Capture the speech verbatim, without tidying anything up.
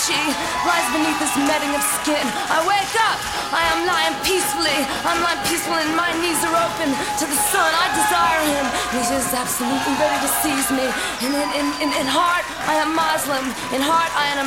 she lies beneath this netting of skin. I wake up, I am lying peacefully. I'm lying peaceful and my knees are open to the sun. I desire him, and he's just absolutely ready to seize me. And in, in, in, in heart, I am Muslim. In heart, I am